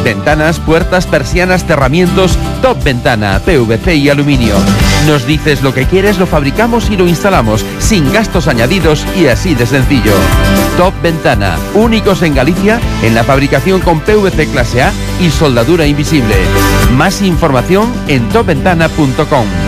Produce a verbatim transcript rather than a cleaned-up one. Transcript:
Ventanas, puertas, persianas, cerramientos, Top Ventana, P V C y aluminio. Nos dices lo que quieres, lo fabricamos y lo instalamos, sin gastos añadidos y así de sencillo. Top Ventana, únicos en Galicia en la fabricación con P V C clase A y soldadura invisible. Más información en top ventana punto com.